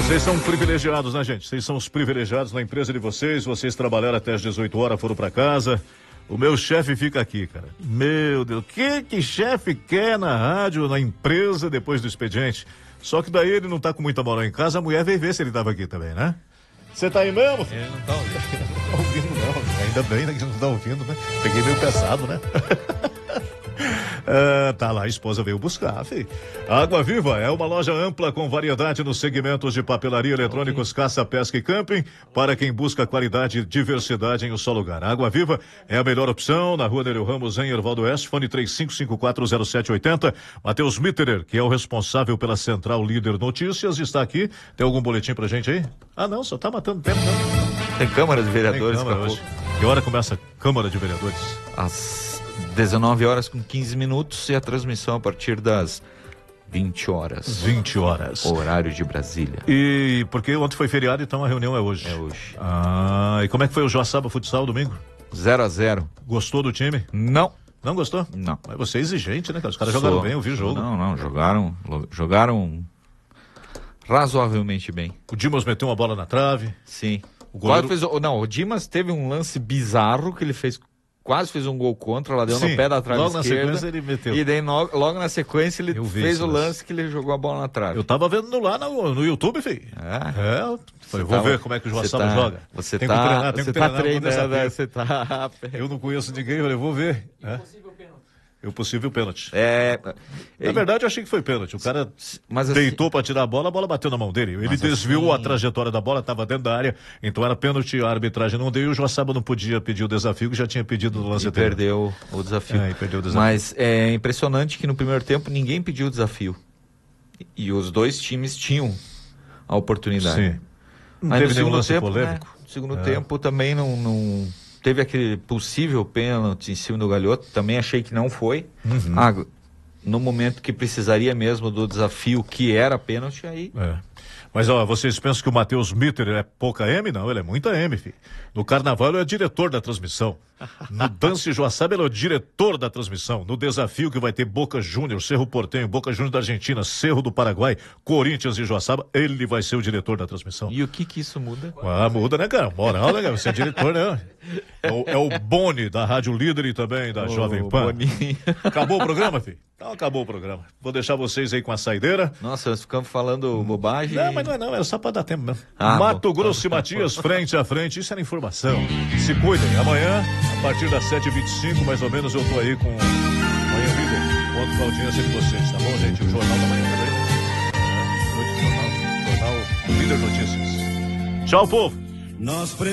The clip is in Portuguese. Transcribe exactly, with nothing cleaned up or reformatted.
Vocês são privilegiados, né, gente? Vocês são os privilegiados na empresa de vocês. Vocês trabalharam até as dezoito horas, foram pra casa. O meu chefe fica aqui, cara. Meu Deus, o que que chefe quer na rádio, na empresa, depois do expediente? Só que daí ele não tá com muita moral em casa, a mulher veio ver se ele tava aqui também, né? Você tá aí mesmo? Ele não tá ouvindo. Não tá ouvindo, não. Ainda bem, né, que não tá ouvindo, né? Peguei meio pesado, né? Ah, tá lá, a esposa veio buscar, filho. Água Viva é uma loja ampla com variedade nos segmentos de papelaria, eletrônicos, caça, pesca e camping, para quem busca qualidade e diversidade em um só lugar. Água Viva é a melhor opção na Rua Nereu Ramos, em Ervaldo Oeste, fone três cinco cinco quatro zero sete oito zero. Matheus Mitterer, que é o responsável pela Central Líder Notícias, está aqui. Tem algum boletim pra gente aí? Ah, não, só tá matando tempo, não. Tem Câmara de Vereadores. Tem Câmara hoje. Que hora começa a Câmara de Vereadores? Às dezenove horas com quinze minutos e a transmissão a partir das vinte horas. vinte horas. Horário de Brasília. E porque ontem foi feriado, então a reunião é hoje. É hoje. Ah, e como é que foi o Joaçaba Futsal domingo? zero a zero. Gostou do time? Não. Não gostou? Não. Mas você é exigente, né, cara? Os caras jogaram Sou. bem, eu vi o jogo. Não, não, jogaram, jogaram razoavelmente bem. O Dimas meteu uma bola na trave. Sim. O goleiro... Quase fez, não, o Dimas teve um lance bizarro que ele fez, quase fez um gol contra, ela deu Sim, no pé da trave logo esquerda. Na sequência ele meteu. E daí no, logo na sequência ele fez o lance. lance que ele jogou a bola na trave. Eu tava vendo lá no, no YouTube, filho. Ah, é, falei, vou tava, ver como é que o Joaçaba tá, joga. Você tem tá, que treinar, tem você que treinar. tá treinando, é, você tá... Eu não conheço ninguém, falei, vou ver. É. E o possível pênalti. É, na verdade, eu achei que foi pênalti. O cara mas assim, deitou para tirar a bola, a bola bateu na mão dele. Ele desviou assim... a trajetória da bola, estava dentro da área, então era pênalti, a arbitragem não deu e o Joaçaba não podia pedir o desafio, que já tinha pedido no lance e perdeu o desafio. É, e perdeu o desafio. Mas é impressionante que no primeiro tempo ninguém pediu o desafio. E os dois times tinham a oportunidade. Sim. Não Mas teve no segundo lance tempo, polêmico. Né, no segundo é. tempo também não... não... Teve aquele possível pênalti em cima do Galhoto, também achei que não foi. Uhum. Ah, no momento que precisaria mesmo do desafio, que era pênalti, aí... É. Mas, ó, vocês pensam que o Matheus Mitterer é pouca M? Não, ele é muita M, filho. No Carnaval ele é diretor da transmissão. No Dance Joaçaba ele é o diretor da transmissão. No desafio que vai ter Boca Júnior, Cerro Porteño, Boca Júnior da Argentina, Cerro do Paraguai, Corinthians e Joaçaba, ele vai ser o diretor da transmissão. E o que que isso muda? Ah, muda, né, cara? Moral, né, cara? Você é diretor, né? É o, é o Boni da Rádio Líder e também da oh, Jovem Pan. Boninho. Acabou o programa, filho? Então acabou o programa. Vou deixar vocês aí com a saideira. Nossa, nós ficamos falando bobagem. Não, mas não é não, é só pra dar tempo mesmo. Ah, Mato bom. Grosso e Matias, frente a frente, isso era informação. Se cuidem, amanhã, a partir das sete e vinte e cinco, mais ou menos, eu tô aí com Manhã Líder. Conto com a audiência de vocês, tá bom, gente? O Jornal da Manhã também. É, noite do jornal, jornal Líder Notícias. Tchau, povo! Nós